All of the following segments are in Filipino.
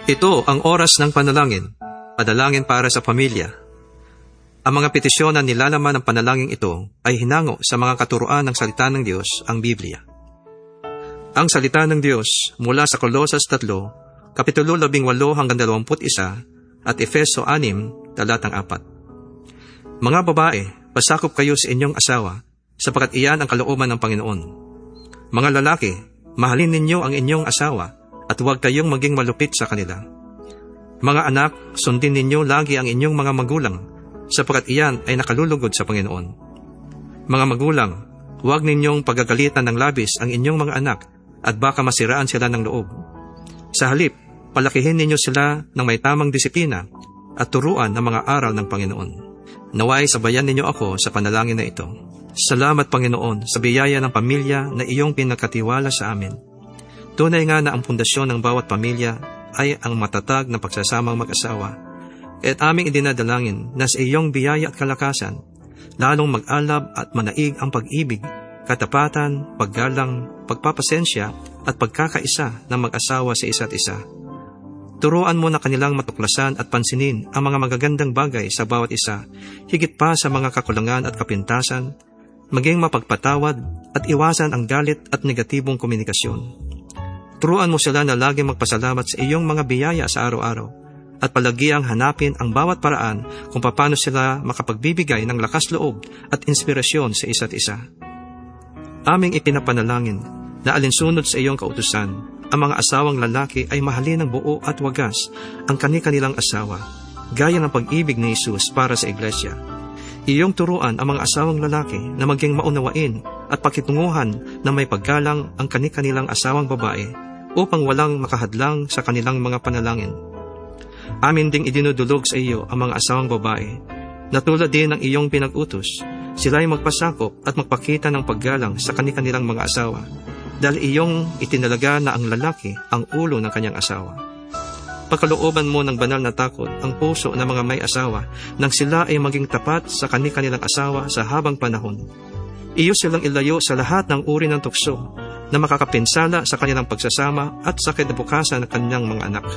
Ito ang oras ng panalangin, panalangin para sa pamilya. Ang mga petisyon na nilalaman ng panalangin ito ay hinango sa mga katuruan ng salita ng Diyos, ang Biblia. Ang salita ng Diyos mula sa Kolosas 3, Kapitulo 18 hanggang 21 at Efeso 6, talatang 4. Mga babae, pasakop kayo sa inyong asawa, sapagkat iyan ang kalooban ng Panginoon. Mga lalaki, mahalin ninyo ang inyong asawa, at huwag kayong maging malupit sa kanila. Mga anak, sundin ninyo lagi ang inyong mga magulang, sapagkat iyan ay nakalulugod sa Panginoon. Mga magulang, huwag ninyong pagagalitan ng labis ang inyong mga anak, at baka masiraan sila ng loob. Sa halip, palakihin ninyo sila ng may tamang disiplina, at turuan ng mga aral ng Panginoon. Naway sabayan ninyo ako sa panalangin na ito. Salamat Panginoon sa biyaya ng pamilya na iyong pinagkatiwala sa amin. Tunay nga na ang pundasyon ng bawat pamilya ay ang matatag na pagsasamang mag-asawa. Kaya't aming idinadalangin na sa iyong biyaya at kalakasan, lalong mag-alab at manaig ang pag-ibig, katapatan, paggalang, pagpapasensya at pagkakaisa ng mag-asawa sa isa't isa. Turuan mo na kanilang matuklasan at pansinin ang mga magagandang bagay sa bawat isa, higit pa sa mga kakulangan at kapintasan, maging mapagpatawad at iwasan ang galit at negatibong komunikasyon. Turuan mo sila na lagi magpasalamat sa iyong mga biyaya sa araw-araw at palagiang hanapin ang bawat paraan kung paano sila makapagbibigay ng lakas loob at inspirasyon sa isa't isa. Aming ipinapanalangin na alinsunod sa iyong kautusan, ang mga asawang lalaki ay mahalin ng buo at wagas ang kani-kanilang asawa, gaya ng pag-ibig ni Jesus para sa iglesia. Iyong turuan ang mga asawang lalaki na maging maunawain at pakitunguhan na may paggalang ang kani-kanilang asawang babae upang walang makahadlang sa kanilang mga panalangin. Amin ding idinudulog sa iyo ang mga asawang babae na tulad din ng iyong pinag-utos, sila ay magpasakop at magpakita ng paggalang sa kani-kanilang mga asawa dahil iyong itinalaga na ang lalaki ang ulo ng kanyang asawa. Pagkalooban mo ng banal na takot ang puso ng mga may asawa nang sila ay maging tapat sa kani-kanilang asawa sa habang panahon. Iyo silang ilayo sa lahat ng uri ng tukso na makakapinsala sa kanilang pagsasama at sa kinabukasan ng kanilang mga anak.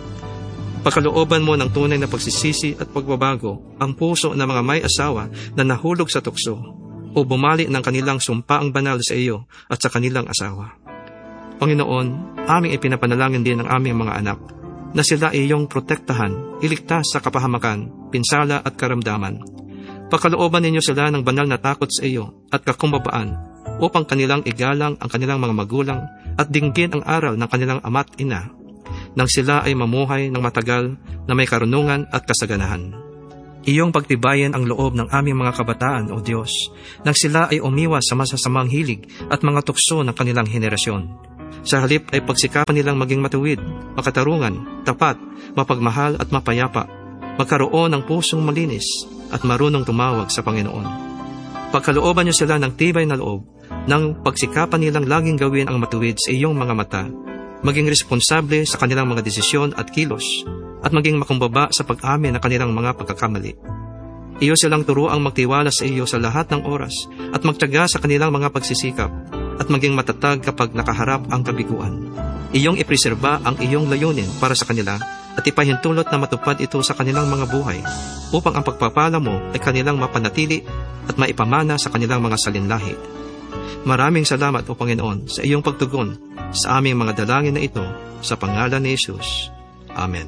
Pagkalooban mo ng tunay na pagsisisi at pagbabago ang puso ng mga may asawa na nahulog sa tukso o bumali ng kanilang sumpaang banal sa iyo at sa kanilang asawa. Panginoon, aming ipinapanalangin din ang aming mga anak na sila iyong protektahan, iligtas sa kapahamakan, pinsala at karamdaman. Pagkalooban ninyo sila ng banal na takot sa iyo at kakumbabaan upang kanilang igalang ang kanilang mga magulang at dinggin ang aral ng kanilang ama't ina nang sila ay mamuhay ng matagal na may karunungan at kasaganahan. Iyong pagtibayan ang loob ng aming mga kabataan, O Diyos, nang sila ay umiwas sa masasamang hilig at mga tukso ng kanilang henerasyon. Sa halip ay pagsikapan nilang maging matuwid, makatarungan, tapat, mapagmahal at mapayapa, magkaroon ng pusong malinis at marunong tumawag sa Panginoon. Pagkalooban niyo sila ng tibay na loob, nang pagsikapan nilang laging gawin ang matuwid sa iyong mga mata, maging responsable sa kanilang mga desisyon at kilos, at maging makumbaba sa pag-amin ng kanilang mga pagkakamali. Iyo silang turuang magtiwala sa iyo sa lahat ng oras, at magtiyaga sa kanilang mga pagsisikap, at maging matatag kapag nakaharap ang kabiguan. Iyong ipreserba ang iyong layunin para sa kanila, at ipahintulot na matupad ito sa kanilang mga buhay, upang ang pagpapala mo ay kanilang mapanatili at maipamana sa kanilang mga salinlahi. Maraming salamat, O Panginoon, sa iyong pagtugon sa aming mga dalangin na ito, sa pangalan ni Jesus. Amen.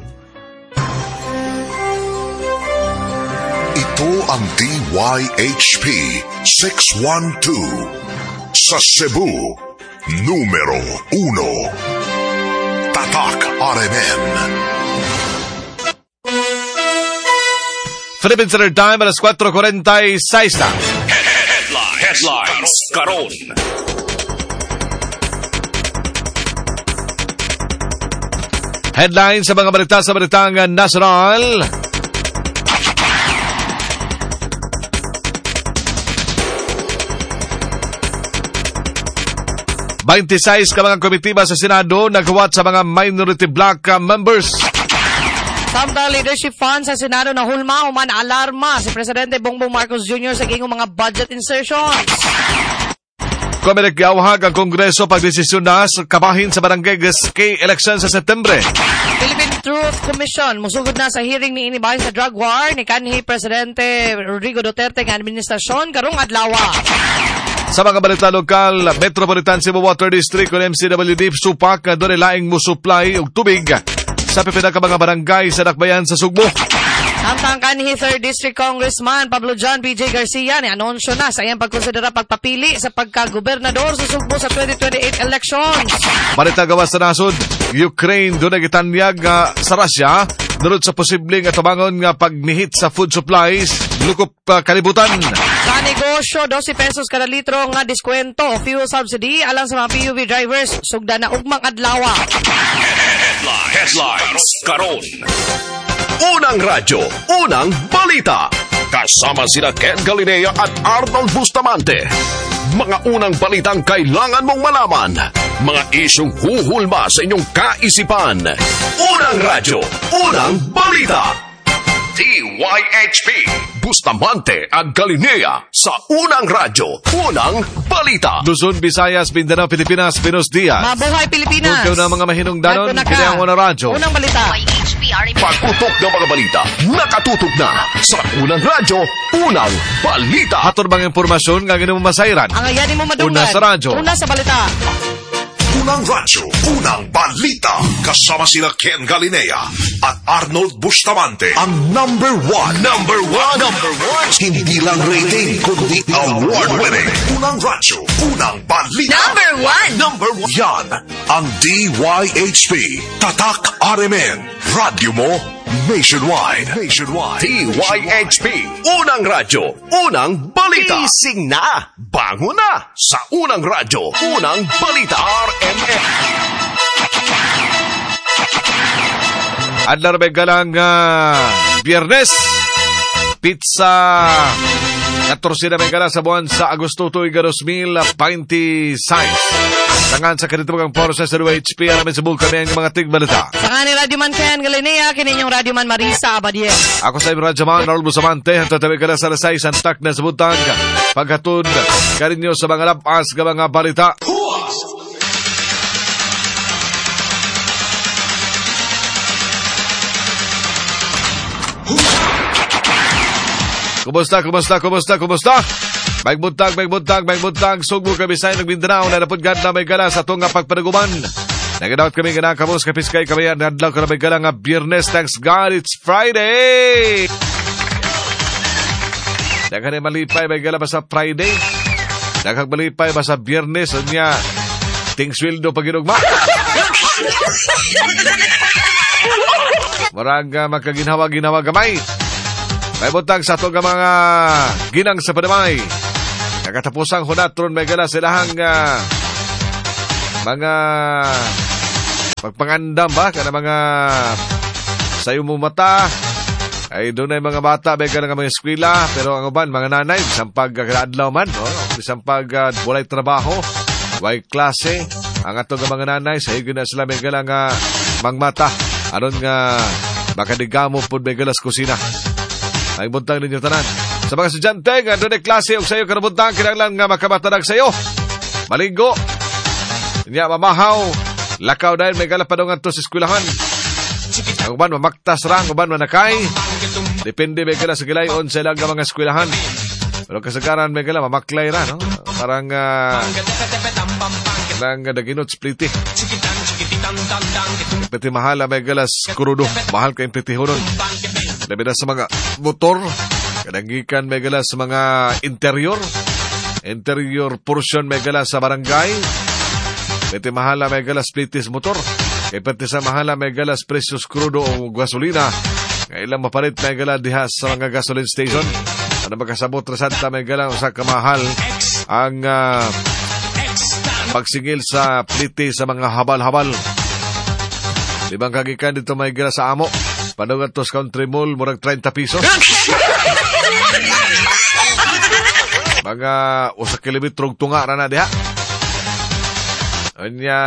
Ito ang DYHP 612 sa Cebu, numero 1. Tatak RMN. Philippine Standard Time, alas 4:46 na. Headlines karon. Headlines sa mga balita sa Balitang Nasional. Baintisais ka mga komitiba sa Senado nagawat sa mga minority bloc members. Samtang leadership fund sa Senado na hulma human alarma si Presidente Bongbong Marcos Jr. sa gingong mga budget insertions. Kominek giawhag ang Kongreso pagdesisyon na sa kabahin sa barangay SK election sa Setyembre. Philippine Troops Youth Commission musugod na sa hearing ni inibay sa drug war ni kanhi Presidente Rodrigo Duterte nga administrasyon karong adlaw. Sa mga balita lokal, Metropolitan Cebu Water District o MCWD supak nga doon laing mo supply og tubig sa pipila ka mga barangay sa Dakbayan sa Sugbo. Samtang kanhi 3rd District Congressman Pablo John PJ Garcia ni anunsyo na sa iyang pagkonsidera pagpapili sa pagka-gobernador sa Sugbo sa 2028 elections. Balita gawas sa nasod, Ukraine doon nagitanyag sa Russia durod sa posibleng atabangon nga pagnihit sa food supplies lukop kalibutan. Sa negosyo, 12 pesos kada litro nga diskwento o fuel subsidy alang sa mga PUV drivers sugda na ugmang adlaw. Headlines karon. Unang radyo, unang balita. Kasama sina Ken Galinea at Arnold Bustamante. Mga unang balitang kailangan mong malaman. Mga isyong huhulma sa inyong kaisipan. Unang radyo, unang balita. DYHP, Bustamante at Galinea sa unang radyo, unang balita. Luzon, Visayas, Mindanao, Pilipinas, Pinos Diaz. Mabuhay Pilipinas! Huwag na mga mahinungdanon, kini ang unang radyo. Unang balita. Pagputok ng mga balita, nakatutok na sa unang radyo, unang balita. Hatod bang impormasyon nga ginong masayran? Ang ayanin mo madunggan. Una sa radyo. Una sa balita. Unang radyo, unang balita. Kasama sila Ken Galinea at Arnold Bustamante. Ang number one. Hindi lang rating, kundi award-winning. Unang radyo, unang balita. Number one. Yan ang DYHP. Tatak RMN. Radyo mo nationwide. DYHP. Unang radyo, unang balita. Ising na. Bango na sa unang radyo, unang balita. RMN. Adlar begalang Biyernes. Pizza 14 na megala sa buwan sa Agosto tuig 2026. Tangan sa kanitong porsa sa UHP alamin sa bull kami ang mga tigbalita. Sa ni Radio Man Ken Galinea, kininyong Radio Man Marisa Abadie. Ako sa Radio Man, Arnold Bustamante, ang tatawid ka na sa lasay, santak na sa butang. Paghatod, karinyo sa mga lapas ka mga balita. Kumusta? Magbuntag, Sugbo, Kabisay, Mindanao, na napudgad na may gala sa itong pagpanaguman. Nagadawat kami ganakamos kapiskay kami ang nadlaw ka na may gala nga Biyernes. Thanks God, it's Friday! Naghanay malipay may gala ba sa Friday? Naghag malipay ba sa Biyernes? O niya, ting sweldo pag inugma. Marang magkaginhawa gamay. May buntag sa itong mga ginang sa padamay. Nakatapusang hunatron may gala silahang mga pagpangandam ba? Kana mga sayo mo mata. Ay doon ay mga bata may gala nga mga eskwela. Pero ang uban, mga nanay, sampag kaadlaw man. Sampag walay trabaho, walay klase. Ang atong mga nanay, sa higin na sila may gala nga mangmata. Aron nga makadigamo po may galas kusina. Ay buntang ninyo tanan. Sa mga estudyante nga doon ay klase o sa'yo kanabuntang kinanglan nga makabatanag sa'yo. Malinggo. Niya mamahaw. Lakaw dahil may galapadongan to sa eskwelahan. Ang uban mamaktas ra, ang uban manakay. Depende may gala sa gilayon sa ilang mga eskwelahan. Pero kasagaran may gala mamaklay ra, no? Parang daginot spliti. Piti mahal may galas kurudo. Mahal kayong pitihonon. Labi na sa mga motor, kananggikan may gala sa mga interior portion may gala sa barangay, pwede mahala may galas plitis motor, kaya pwede sa mahala may galas presyos crudo o gasolina, kailang mapalit may gala diha sa mga gasoline station, ano magkasabot rasanta may gala sa kamahal ang pagsingil sa pliti sa mga habal-habal. Libang kagikan dito may gala sa amo. Panungan to sa country mall, murag 30 pisos. Mga usa kilometrong tunga na diha. Anya,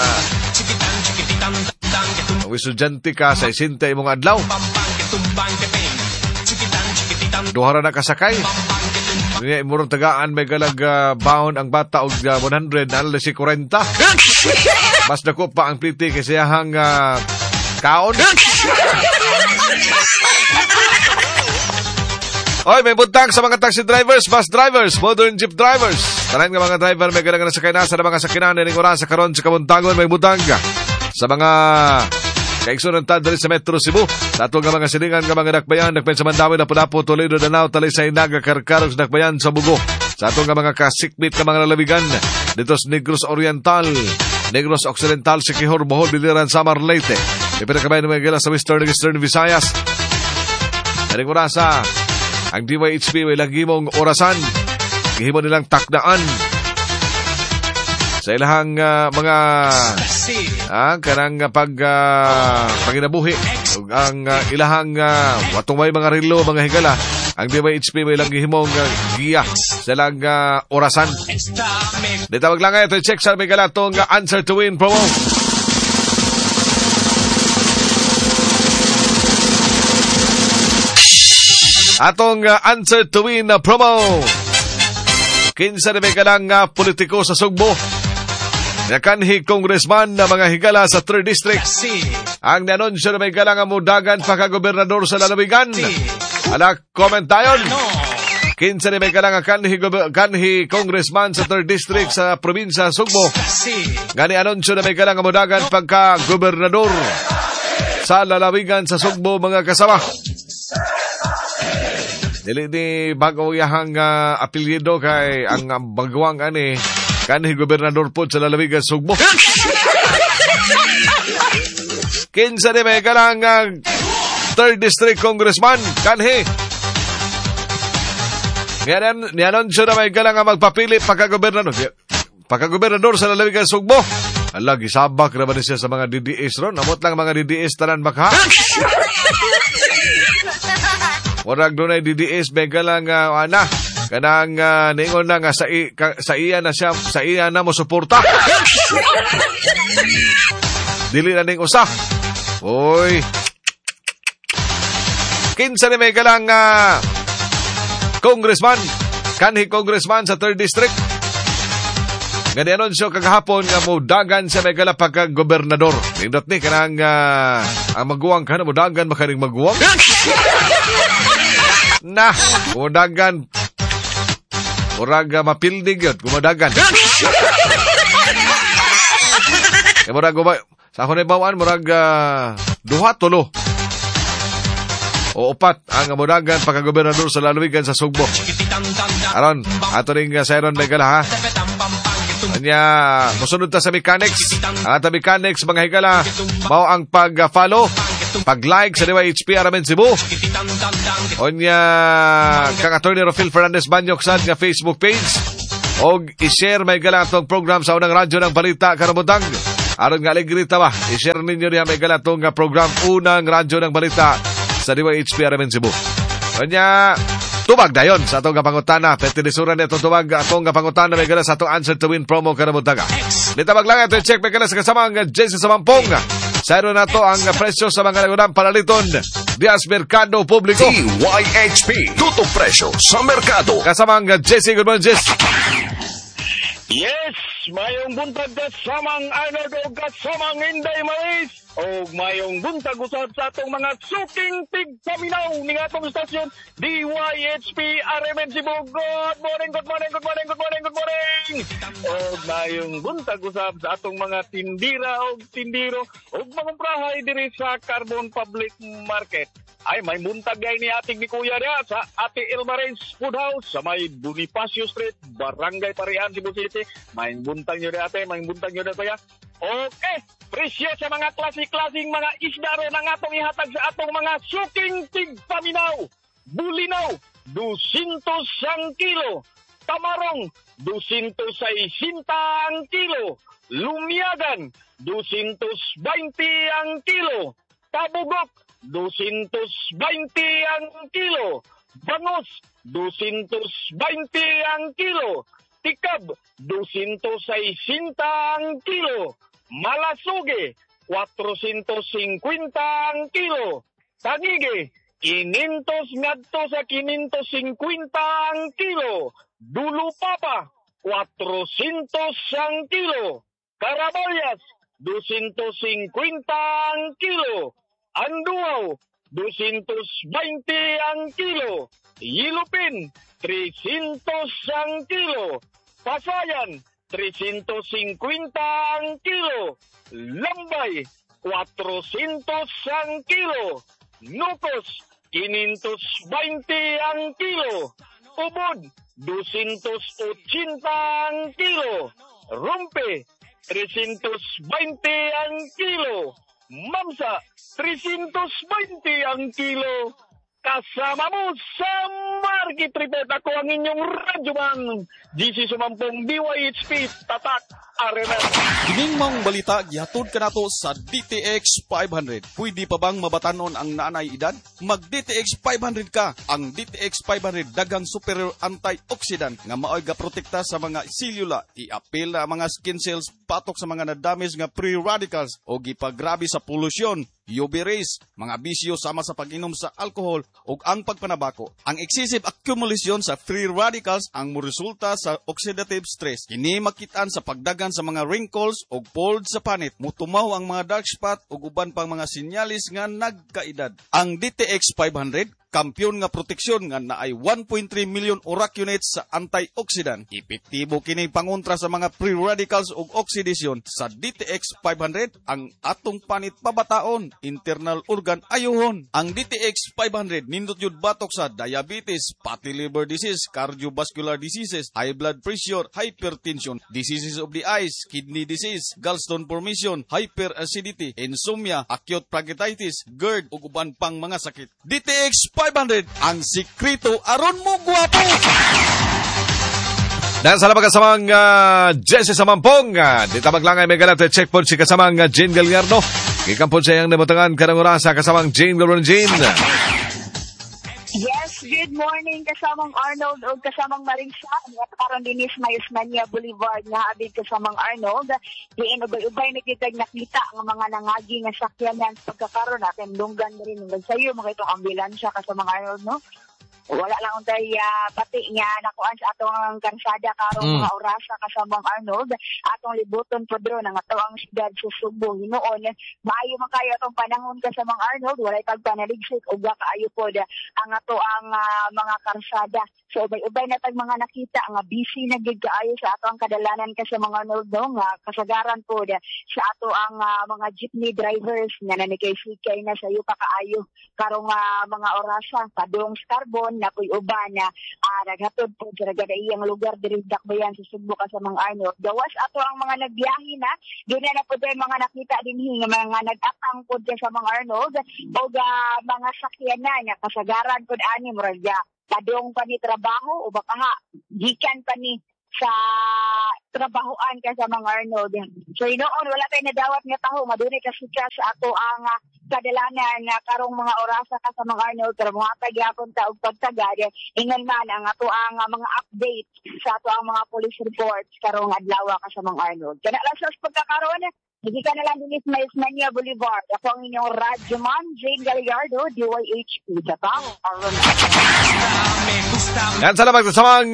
ang estudyante ka sa isinta imong adlaw. Duhara na kasakay. Anya, imurong tagaan may galag baon ang bata og 100, nalala si 40. Mas dako pa ang pliti kasi hang Kaon. Oy, may buntag sa mga taxi drivers, bus drivers, modern jeep drivers. Tanan nga mga driver may ganang nasakay na sa mga sakinan ning oras sa karon sa kabuntagon may butang sa mga kaigsunan ta diri sa Metro Cebu. Sa ato nga mga silingan nga mga dakbayan nagpen sa Mandawi na Pudapo, Toledo, Danao, Talisay, Naga, Karkarog sa dakbayan sa Bugo. Sa ato nga mga kasikbit nga mga lalawigan dito sa Negros Oriental, Negros Occidental, Siquijor, Bohol, Biliran, Samar, Leyte. Ipinakabay ng mga gila sa Western Visayas. Ning orasa ang DYHP way lagi mong orasan. Gihimo nilang takdaan sa ilahang mga kanang panginabuhi ug ang ilahang watong may mga relo, mga higala. Ang DYHP may lang gihimong giya sa ilang orasan. Dito maglangay ito check sa may galatong Answer to Win promo. Atong Answer to Win promo. Kinsa na may galang politiko sa Sugbo. Nakanhi congressman na mga higala sa 3rd District. Ang nanunsyo na may galang mudagan pagka-gobernador sa lalawigan. Ala, comment tayo. Kinsa na may galang kanhi congressman sa 3rd District sa probinsya Sugbo. Gani anunsyo na may galang mudagan pagka-gobernador sa lalawigan sa Sugbo, mga kasama. Dili ni bago yahang apelyido kay ang bagwang kanhi gobernador po sa lalawigan Sugbo. Kinsa ni may galang 3rd District Congressman kanhi. Nianunsyo na may galang magpapili pagka-gobernador sa lalawigan Sugbo. Ala, gisabak naman siya sa mga DDS ron. Amot lang mga DDS tanan makha. Warag doon ay DDS, mega lang, kanang ningon na nga sa iya na siya, sa iya na mo suporta. Dili na ning usa. Oy. Kinsa ni mega lang, congressman, kanhi congressman sa 3rd District. Gani anunsyo kagahapon nga mudagan sa mega lang pagka-gobernador. Nindot ni kanang ang maguwang ka na mudagan makaring maguwang. Na, kumadagan. Murag mapildig yun, kumadagan. Murag sa ako na bawaan, murag duha, tulo. O upat ang mudagan pagka-gobernador sa lalawigan sa Sugbo. Aron, ato rin sa Iron Megala ha. Kanya, musunod ta sa mechanics. Ang ata mechanics, mga higala, mao ang pag-follow, pag-like sa DYHP Aramen Cebu. Onya, kang Attorney Rofil Fernandez Banyok sa nga Facebook page. Og i-share may gala itong program sa unang radyo ng balita karabutang. Aron nga aligrita ba, i-share ninyo niya may gala itong program unang radyo ng balita sa DYHP Aramen Cebu. Onya, tubag dayon sa atong pangutana. Petilisuran itong tubag atong pangutana may gala sa atong Answer to Win promo karabutaga. Dito maglang ito check may gala sa kasamang Jason Samampong. Sayro na to ang presyo sa mga nagunang panaliton Dias Merkado Publiko. DYHP, tutok presyo sa merkado. Kasamang Jesse, good morning, Jesse. Yes, mayong buntag kasamang Arnold o kasamang Inday Mais. O mayong buntag usab sa atong mga suking tigpaminaw ning atong istasyon DYHP RMN Cebu. Good morning, good morning, good morning, good morning, good morning. O mayong buntag usab sa atong mga tindira o tindiro o mangumprahay diri sa Carbon Public Market. Ay, may buntag gay ni ating ni Kuya dia sa Ate Ilmares Food House sa may Bonifacio Street, Barangay Parian, Cebu City. May buntag nyo dia ate, may buntag nyo dia Kuya. Okay, presyo sa mga klaseng mga isda ron ang atong ihatag sa atong mga suking tigpaminaw. Bulinaw, 200 ang kilo. Tamarong, 260 ang kilo. Lumiagan, 220 ang kilo. Tabugok, 220 ang kilo. Bangus, 220 ang kilo. Tikab, 260 ang kilo. Malasuge, 450 ang kilo. Tanige, 500 ngadto sa 550 ang kilo. Dulo papa, 400 ang kilo. Karabayas, 250 ang kilo. Ang duwaw, 220 ang kilo. Yilupin, 300 ang kilo. Pasayan, 350 ang kilo. Lambay, 400 ang kilo. Nukos, 520 ang kilo. Ubod, 280 ang kilo. Rumpe, 320 ang kilo. Mamsa, 320 ang kilo. Kasama mo sa Market Report. Ako ang inyong radyoman. GC Sumampong DYHP Tatak Arena. Kining mong balita gihatod kanato sa DTX 500. Pwede pa bang mabatanon ang naanay edad? Mag DTX 500 ka. Ang DTX 500 dagang superior antioxidant nga maoy ga protekta sa mga selula, i-apil na mga skin cells patok sa mga na-damage nga free radicals o gipagrabe sa polusyon, UV rays, mga bisyo sama sa pag-inom sa alcohol o ang pagpanabako. Ang excessive accumulation sa free radicals ang moresulta sa oxidative stress. Kini makitaan sa pagdagan sa mga wrinkles o fold sa panit, mutumaw ang mga dark spot o uban pang mga sinyalis nga nagkaedad. Ang DTX 500 kampiyon nga proteksyon nga naay 1.3 million oracunates sa antioxidant. Epektibo kini pangontra sa mga free radicals ug oxidation. Sa DTX 500 ang atong panit pabataon, internal organ ayuhon. Ang DTX 500 nindot yun batok sa diabetes, fatty liver disease, cardiovascular diseases, high blood pressure, hypertension, diseases of the eyes, kidney disease, gallstone formation, hyperacidity, insomnia, acute pancreatitis, GERD ug uban pang mga sakit. DTX 500 ang sikreto aron mo gwapo. Dan sa labang kasamang Jesse Samampong, di tabag lang ay may galat checkpoint si kasamang Jane Gallardo. Ikampon siya yung nabutangan kanang orasa kasamang Jane Gallardo Jane. Yes, good morning kasamang Arnold o kasamang Marisa. At karon dinis Mayosmania Boulevard nga abid kasamang Arnold. Diin ubay-ubay nakitag nakita ng mga nangagi nga sakyanan pagkakaroon natin lunggan na rin ng sayo mga itong ambulansya kasamang Arnold, no? Wala lang untay pati nga nakuan sa atong karsada karong mga orasa kasamang Arnold atong libuton podro nang atong siyudad sa Subo hinuon maayo man kayo atong panahon kasamang Arnold walay pagpanaligsik ug kaayo pod ang ato ang mga karsada so ubay-ubay na tag mga nakita nga busy na gid kaayo sa ato ang kadalanan kasamang Arnold no nga kasagaran pod sa ato ang mga jeepney drivers nga nanikay-sikay na sayo pa kaayo karong mga orasa padung Scarbon na ko'y uban na naghatod po sa nagadaiyang lugar diri dakbayan sa Subo kasamang Arnold. Gawas ato ang mga nagbiyahe na, doon na po tayo mga nakita din nga mga nag-atang po sa mga Arnold o mga sakyanan na kasagaran po ani murag padong pa ni trabaho o baka nga gikan pa ni sa trabahoan ka sa mga Arnold. So inoon wala tayo nadawat nga taho madunay kasi sa ato ang kadalanan na karong mga orasa ka sa mga Arnold pero mga tagyapon ta og pagtagad ingon man ang ato ang mga update sa ato ang mga police reports karong adlaw ka sa mga Arnold. Kana lang sa pagkakaroon hindi ka na lang din is Mayosmania Boulevard. Ako ang inyong radyoman, Jane Gallardo, DYHP. Sa tao. Yan sa labang kasamang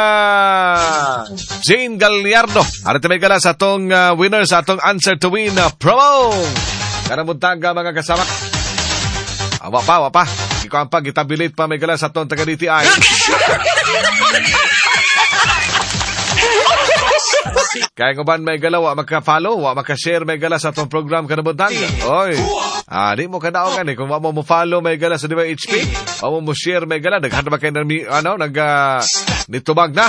Jane Gallardo. Arito may kala sa atong winner sa atong Answer to Win promo. Karang muntaga mga kasama. Awa pa. Ikaw ang pag-itabilit pa may kala sa atong taga-DTI. Kaya kung ba may gala, wa maka-follow, wa maka-share may gala sa atong program kanabutang. Oy, di mo kanaogan eh. Kung wa mo follow may gala sa DYHP, wa mo share may gala, naghanap ba kayo nitubag na?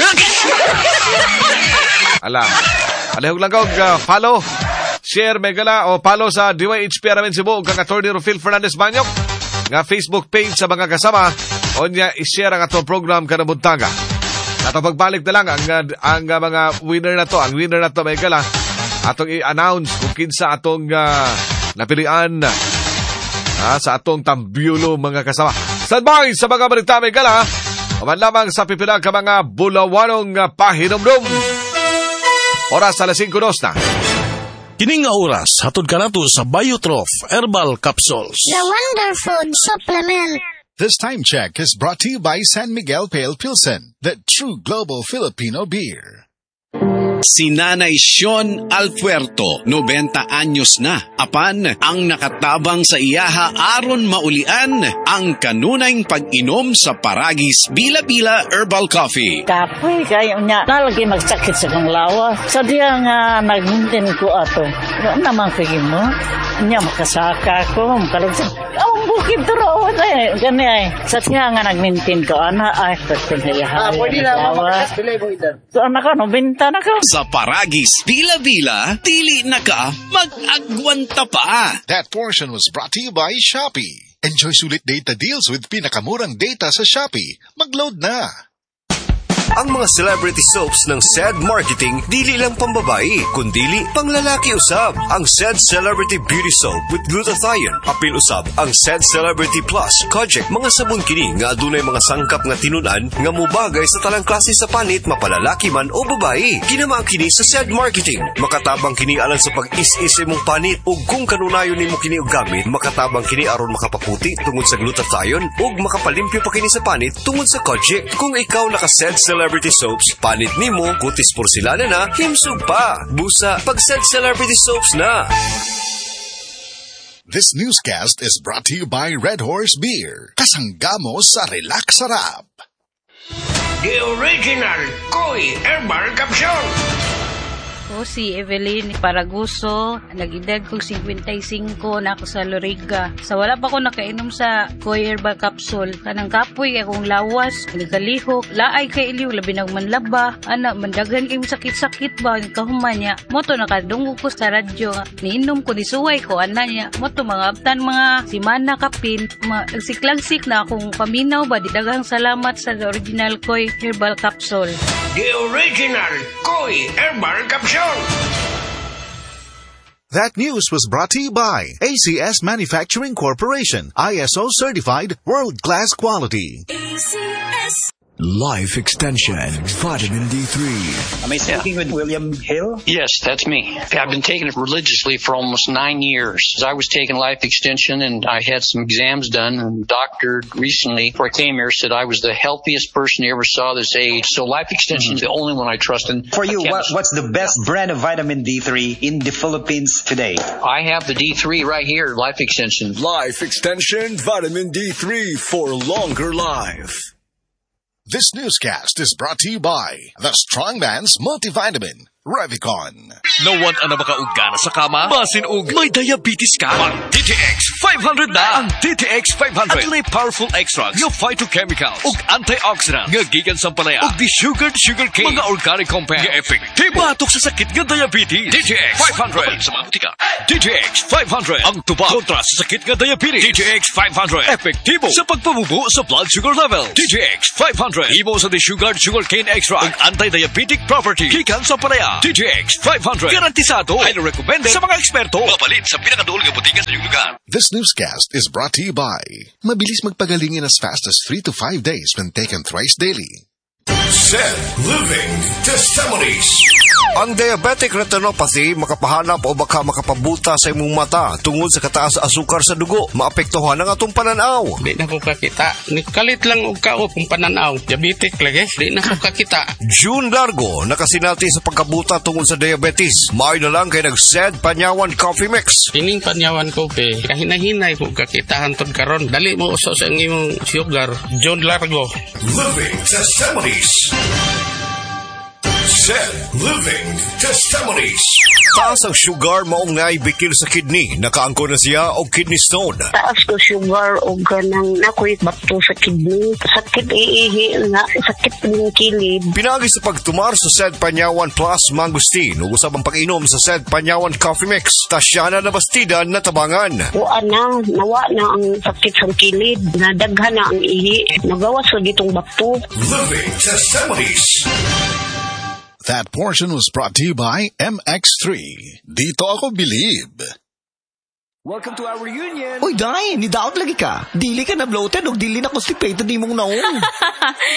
Alihog lang kong follow, share may gala, o follow sa DYHP Aramin Cebu, kang Atty. Rufil Fernandez Banyok, nga Facebook page sa mga kasama, o niya i-share ang atong program kanabutanga. At pagbalik na lang ang mga winner na to. Ang winner na to may gala atong i-announce kung kinsa atong napilian sa atong tambyulo mga kasama. Standby sa mga balita may gala. Kaman lamang sa pipila ka mga bulawanong pahinomdom. Oras alas 5:02 na. Kining oras hatod kanato sa Biotrof Herbal Capsules. The Wonder Food Supplement. This time check is brought to you by San Miguel Pale Pilsen, the true global Filipino beer. Si Nanay Sean Alpuerto, 90 anyos na. Apan, ang nakatabang sa iyaha aron maulian ang kanunayng pag-inom sa Paragis Bila-Bila Herbal Coffee. Kapoy kayo niya. Talagi magsakit sa kong lawa. Sa diya nga nag-maintain ko ato. Ano naman pagin mo? Niya makasaka ko. Makalagsan. Ang bukid to raw. Gani ay. Sa diya nga nag-maintain ko. Ay, pwede na iyaha. Pwede na. So, anak ko, benta na ka. Sa Paragis Bila-Bila, dili na ka mag-agwanta pa. That portion was brought to you by Shopee. Enjoy sulit data deals with pinakamurang data sa Shopee. Mag-load na! Ang mga celebrity soaps ng SED Marketing dili lang pambabae, kundili panglalaki usab. Ang SED Celebrity Beauty Soap with glutathione, apil usab ang SED Celebrity Plus Kojic, mga sabon kini nga adunay mga sangkap nga tinunan nga mubagay sa talang klase sa panit, mapalalaki man o babae. Ginamaan kini sa SED Marketing. Makatabang kini alang sa pag-is-is imong panit, ug kung kanunayon nimo kini og gamit, makatabang kini aron makapaputi tungod sa glutathione ug makapalimpyo pa kini sa panit tungod sa Kojic. Kung ikaw naka-SED Celebrity Soaps, panit nimo, kutis porselana na, himsug pa. Busa, pag-SED Celebrity Soaps na. This newscast is brought to you by Red Horse Beer. Kasanggamo sa Relax Sarap. The original Koi Herbal Capsule. Ako si Evelyn Paraguso, nag-edad kong 55 na ako sa Loriga. Sa wala pa ko nakainom sa Koi Herbal Capsule, kanang kapoy akong lawas, nagkalihok, laay kay iliw, labi ng manlaba, mandagan kayong sakit-sakit ba, ang kahuman niya. Moto nakadunggo ko sa radyo, niinom ko, nisuway ko, niya. Moto mga aptan, mga simana kapin, nagsiklangsik na akong paminaw ba, didagang salamat sa original Koi Herbal Capsule. The original Koi Herbal Capsule. That news was brought to you by ACS Manufacturing Corporation, ISO certified, world-class quality. ACS Life Extension, Vitamin D3. Am I speaking with William Hill? Yes, that's me. I've been taking it religiously for almost 9 years. I was taking Life Extension and I had some exams done, and the doctor recently, before I came here, said I was the healthiest person he ever saw this age. So Life Extension is the only one I trust in. For you, what's the best brand of vitamin D3 in the Philippines today? I have the D3 right here, Life Extension. Life Extension Vitamin D3 for longer life. This newscast is brought to you by the Strongman's Multivitamin, Revicon. Nawan ang makaugana sa kama, basin og may diabetes ka. Ang DTX 500 na. Ang DTX 500 at may powerful extracts, nga phytochemicals ug antioxidants, nga gikan sa palaya ug desugared sugarcane, mga organic compounds, nga effective batok sa sakit nga diabetes. DTX 500 sa mga butika. DTX 500 ang tuba kontra sa sakit nga diabetes. DTX 500 epektibo sa pagpabubo sa blood sugar level. DTX 500 imo sa desugared sugarcane extract ug anti-diabetic property gikan sa palaya. DTX 500 garantisado, highly recommended sa mga eksperto. Mapalit sa pinakaduol nga butika sa iyong lugar. This newscast is brought to you by mabilis magpagaling in as fast as 3 to 5 days when taken thrice daily. SED Living Testimonies. Ang diabetic retinopathy makapahanap o baka makapabuta sa imong mata tungod sa kataas asukar sa dugo. Maapektuhan ang atong pananaw. Di na ko kakita. Nikalit lang og kao kung pananaw. Diabetic lagi. Di na ko kakita. June Largo nakasinati sa pagkabuta tungod sa diabetes. Maayo na lang kay nag-SED Panyawan Coffee Mix. Kining Panyawan Coffee, kahinahinay ko kakitahan tod karon. Dali mo uso sa imong sugar. June Largo. Living Testimonies. SED Living Testimonies. Taas ang sugar maong naibikil sa kidney. Nakaangko na siya o kidney stone. Taas ko sugar o ganang nakuit bato sa kidney. Sakit iihi nga, sakit ng kilid. Pinagi sa pagtumar sa SED Panyawan Plus Mangustin. Ugusap ang pag-inom sa SED Panyawan Coffee Mix. Tasyana na bastida na tabangan. Nawa na ang sakit sa kilid. Nadaghan na ang ihi. Nagawas sa ditong bato. Living Testimonies. That portion was brought to you by MX3. Dito ako believe. Welcome to our reunion. Uy, Day, nidaot lagi ka. Dili ka na bloated o dili na constipated ni mong naong. Tungo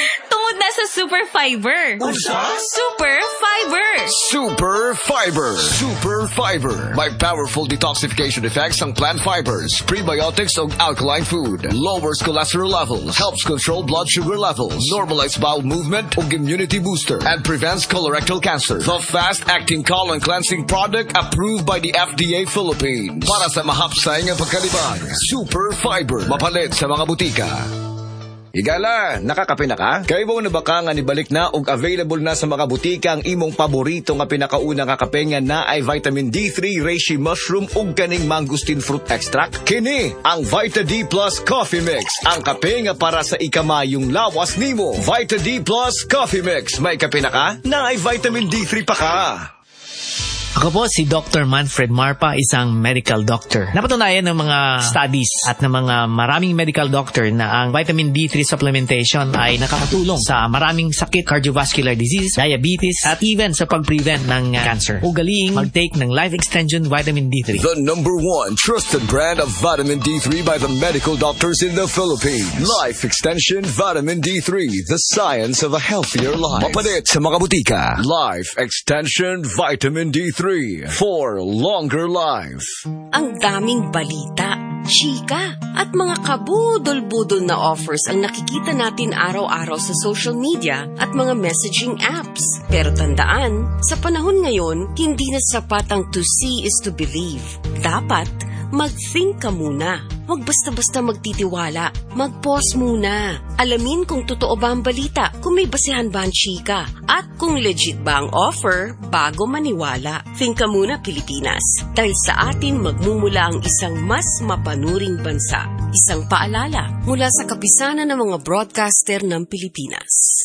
Mag-download na sa Super Fiber. Super Fiber. Super Fiber. Super Fiber. May powerful detoxification effects ang plant fibers, prebiotics ug alkaline food. Lowers cholesterol levels, helps control blood sugar levels, normalize bowel movement ug immunity booster, and prevents colorectal cancer. The fast-acting colon cleansing product approved by the FDA Philippines. Para sa mahapsay nga pagkalibang. Super Fiber. Mapalit sa mga butika. Higala, nakakape na ka? Kay mo na baka nga nibalik na og available na sa mga butika ang imong paborito nga pinakauna nga kape nga na ay vitamin D3, reishi mushroom ug kaning mangosteen fruit extract. Kini ang Vita D Plus Coffee Mix, ang kape nga para sa ikamayong lawas nimo. Vita D Plus Coffee Mix, may kape na ka? Na ay vitamin D3 pa ka. Ako po si Dr. Manfred Marpa, isang medical doctor. Napatunayan ng mga studies at ng mga maraming medical doctor na ang vitamin D3 supplementation ay nakakatulong sa maraming sakit, cardiovascular disease, diabetes, at even sa pag-prevent ng cancer. Ugaling mag-take ng Life Extension Vitamin D3. The #1 trusted brand of vitamin D3 by the medical doctors in the Philippines. Life Extension Vitamin D3, the science of a healthier life. Mapalit sa mga butika. Life Extension Vitamin D3 for longer life. Ang daming balita, chika, at mga kabudol-budol na offers ang nakikita natin araw-araw sa social media at mga messaging apps. Pero tandaan, sa panahon ngayon, hindi na sapat ang to see is to believe. Dapat mag-think ka muna. Huwag basta-basta magtitiwala. Mag-pause muna. Alamin kung totoo ba ang balita, kung may basehan ba ang chika, at kung legit ba ang offer bago maniwala. Think ka muna, Pilipinas. Dahil sa atin magmumula ang isang mas mapanuring bansa. Isang paalala mula sa kapisanan ng mga broadcaster ng Pilipinas.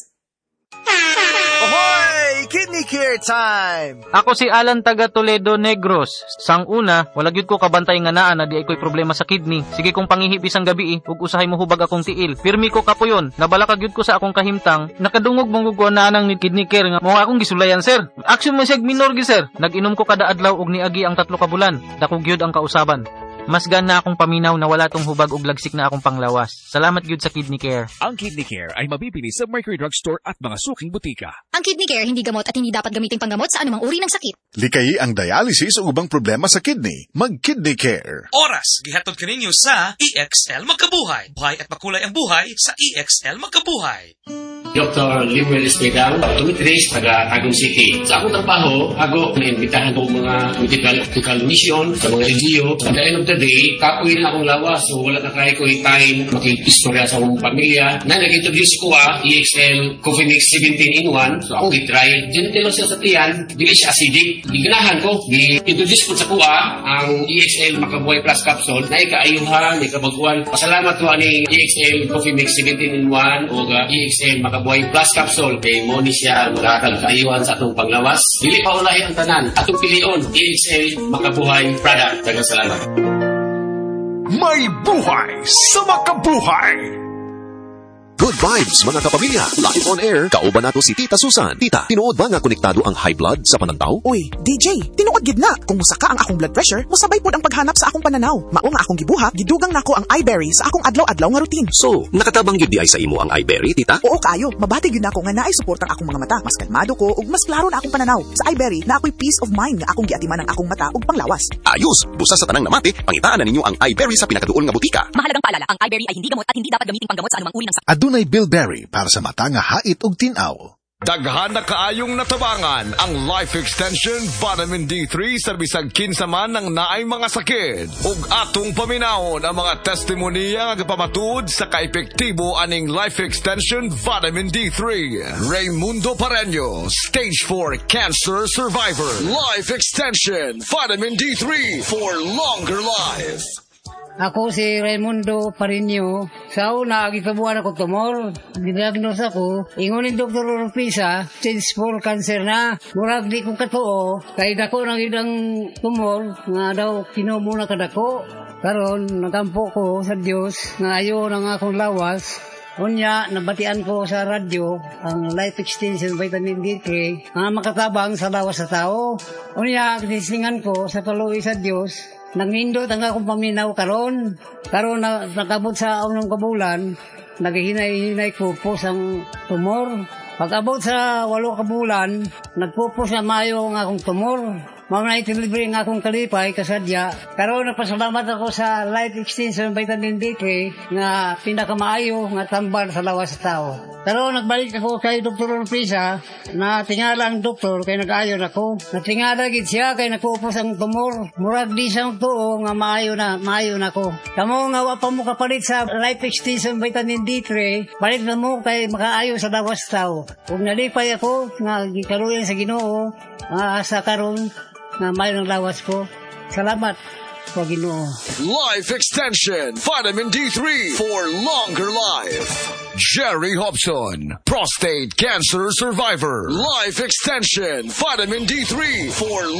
Ahoy! Kidney Care time! Ako si Alan taga Toledo Negros. Sang una, wala gyud ko kabantay nga naa na di ay ko'y problema sa kidney. Sige kong pangihip isang gabi ug usahay mo hubag akong tiil. Pirmi ko kapuyon. Nabalaka gyud ko sa akong kahimtang. Nakadungog mong ko na nang Kidney Care nga mo akong gisulayan sir. Action man siya minor gi sir. Nag-inom ko kada adlaw ug niagi ang 3 ka bulan. Dako gyud ang kausaban. Mas gana akong paminaw na wala tong hubag ug lagsik na akong panglawas. Salamat gyud sa Kidney Care. Ang Kidney Care ay mabibili sa Mercury Drugstore at mga suking butika. Ang Kidney Care hindi gamot at hindi dapat gamiting panggamot sa anumang uri ng sakit. Likayi ang dialysis o ubang problema sa kidney. Mag-Kidney Care. Oras, gihatod kaninyo sa EXL Magkabuhay. Buhay at makulay ang buhay sa EXL Magkabuhay. Dr. Limuel Espedal, optometrist, taga Tagum City. Sa akong trabaho, ako naimbitahan ko mga medical mission sa mga LGU. At the end of the day, kapoy na akong lawas. So wala na kaya ko yung time makikistorya sa akong pamilya. Na nag-introduce ko EXL Coffee Mix 17-in-1. So ako gitry. Gentle lang siya sa tiyan. Dili siya acidic. Giganahan ko. Gi-introduce ko sa kuha ang EXL Makabuhay Plus Capsule. Na ikaayuhan, ikabaguan. Pasalamat ko ani EXL Coffee Mix 17-in-1 o EXL Makabuhay Plus Capsule. Kay mo ni siya magkakag kaayuhan sa atong panglawas. Dili pa ulahin ang tanan. Atong pilion, EXL Makabuhay product. Daghang salamat. May buhay sa makabuhay! Good vibes, mga kapamilya. Live on air, kauban nato si Tita Susan. Tita, tinuod ba nga konektado ang high blood sa panantaw? Uy, DJ, tinuod gid na. Kung musaka ang akong blood pressure, musabay pod ang paghanap sa akong pananaw. Mao nga akong gibuhat, gidugang nako ang iBerry sa akong adlaw-adlaw nga routine. So, nakatabang yun di ay sa imo ang iBerry, Tita? Oo kayo, mabati yun nako nga naay support ang akong mga mata. Mas kalmado ko ug mas klaro na akong pananaw. Sa iBerry, na ako'y peace of mind nga akong giatiman ang akong mata ug panglawas. Ayos, busa sa tanang namati, pangitaan na ninyo ang iBerry sa pinakaduol nga butika. Mahalagang paalala, ang iBerry ay hindi gamot at hindi dapat gamiting panggamot sa anumang uri ng sakit. Adunay Bilberry para sa mata nga hait ug tinaw. Daghan na kaayong natabangan ang Life Extension Vitamin D3 sa bisag kinsa man ng naay mga sakit. Ug atong paminahon ang mga testimonya nga gapamatud sa kaepektibo aning Life Extension Vitamin D3. Raymundo Pareño, Stage 4 Cancer Survivor. Life Extension Vitamin D3 for longer life. Ako si Raimundo Pareño. Sa una, gitabuan ako tumor. Didiagnose ako. Ingunin Dr. Urpisa, stage 4 cancer na. Murag di ko katuo. Kaya dako nang idang tumor. Nga daw kinumo na kadako. Karon nagampo ko sa Dios nga ayo nang akong lawas. Unya, nabatian ko sa radyo ang Life Extension Vitamin D3 nga makatabang sa lawas sa tao. Unya, kinisingan ko sa tuloy sa Dios. Nangindot ang akong paminaw karon na nakabot sa unang kabulan naghihinay-hinay pupos ang tumor. Pag-abot sa 8 ka bulan, nagpupos na mayo ang akong tumor. Mga naitilibre ang akong kalipay, kasadya. Pero napasalamat ako sa Life Extension Vitamin D3 nga pinakamaayo nga tambal sa lawas sa tao. Pero nagbalik ako kay Dr. Urpisa na tingala ang doktor kay nag-ayon ako. Natingala gid siya kay nagpupos ang tumor. Murag di sa tuo nga maayo na ako. Kamo nga wa pa mo kapalit sa Life Extension Vitamin D3, palit na mo kay makaayo sa lawas sa tao. Kung nalipay ako nga gikaluyan sa Ginoo, sa karon nga mayo ng lawas ko. Salamat sa Ginoo. Life Extension Vitamin D3 for longer life. Jerry Hobson, prostate cancer survivor. Life Extension Vitamin D3 for